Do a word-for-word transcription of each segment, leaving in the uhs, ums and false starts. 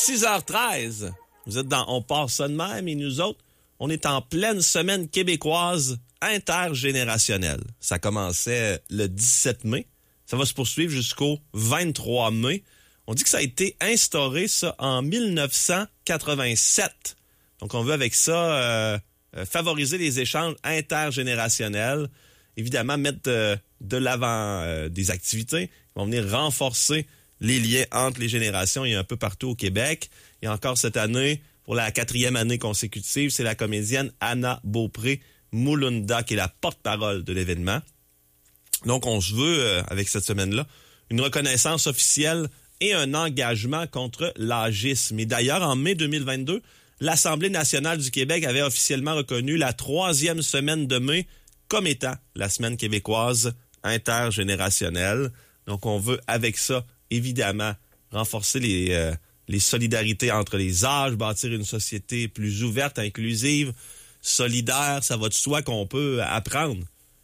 six heures treize. Vous êtes dans On part ça de même et nous autres, on est en pleine semaine québécoise intergénérationnelle. Ça commençait le dix-sept mai. Ça va se poursuivre jusqu'au vingt-trois mai. On dit que ça a été instauré, ça, en dix-neuf cent quatre-vingt-sept. Donc, on veut avec ça euh, euh, favoriser les échanges intergénérationnels. Évidemment, mettre euh, de l'avant euh, des activités qui vont venir renforcer les liens entre les générations. Il y a un peu partout au Québec. Et encore cette année, pour la quatrième année consécutive, c'est la comédienne Anna Beaupré-Moulunda qui est la porte-parole de l'événement. Donc, on se veut, euh, avec cette semaine-là, une reconnaissance officielle et un engagement contre l'agisme. Et d'ailleurs, en mai deux mille vingt-deux, l'Assemblée nationale du Québec avait officiellement reconnu la troisième semaine de mai comme étant la semaine québécoise intergénérationnelle. Donc, on veut, avec ça, évidemment, renforcer les, euh, les solidarités entre les âges, bâtir une société plus ouverte, inclusive, solidaire. Ça va de soi qu'on peut apprendre.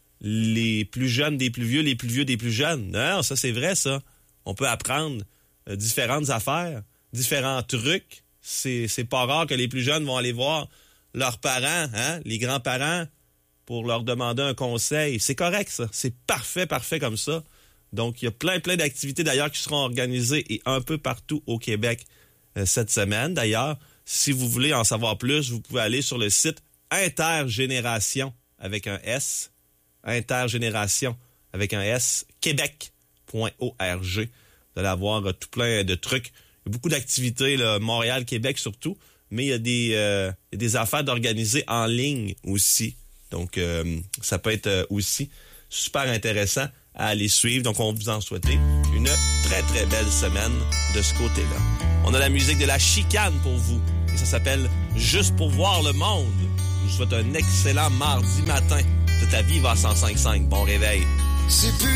Les plus jeunes des plus vieux, les plus vieux des plus jeunes. Non, ça, c'est vrai, ça. On peut apprendre euh, différentes affaires, différents trucs. C'est, c'est pas rare que les plus jeunes vont aller voir leurs parents, hein, les grands-parents, pour leur demander un conseil. C'est correct, ça. C'est parfait, parfait comme ça. Donc, il y a plein, plein d'activités, d'ailleurs, qui seront organisées et un peu partout au Québec euh, cette semaine. D'ailleurs, si vous voulez en savoir plus, vous pouvez aller sur le site Intergénération avec un S, Intergénération avec un S, québec point org. Vous allez avoir euh, tout plein de trucs. Il y a beaucoup d'activités, là, Montréal, Québec surtout, mais il y a des, euh, il y a des affaires d'organiser en ligne aussi. Donc, euh, ça peut être euh, aussi super intéressant à aller suivre. Donc, on vous en souhaite une très, très belle semaine de ce côté-là. On a la musique de La Chicane pour vous. Et ça s'appelle « Juste pour voir le monde ». Je vous souhaite un excellent mardi matin. De ta vie va à cent cinq virgule cinq. Bon réveil. C'est plus